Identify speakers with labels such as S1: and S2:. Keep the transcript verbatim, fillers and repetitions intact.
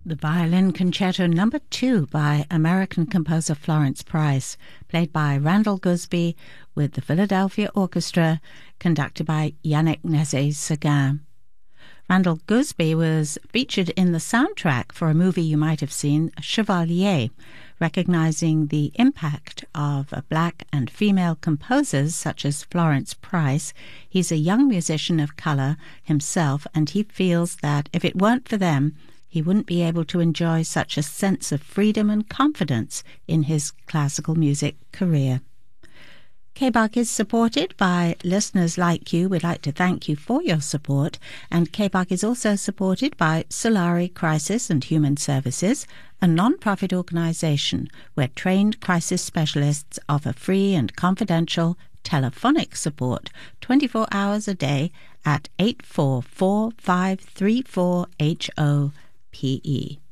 S1: The Violin Concerto Number two by American composer Florence Price, played by Randall Gusby with the Philadelphia Orchestra, conducted by Yannick Nézet-Séguin. Randall Gusby was featured in the soundtrack for a movie you might have seen, Chevalier, recognizing the impact of black and female composers such as Florence Price. He's a young musician of color himself, and he feels that if it weren't for them, he wouldn't be able to enjoy such a sense of freedom and confidence in his classical music career. K B U C is supported by listeners like you. We'd like to thank you for your support. And K B U C is also supported by Solari Crisis and Human Services, a non-profit organization where trained crisis specialists offer free and confidential telephonic support twenty-four hours a day at eight four four, five three four H O P E.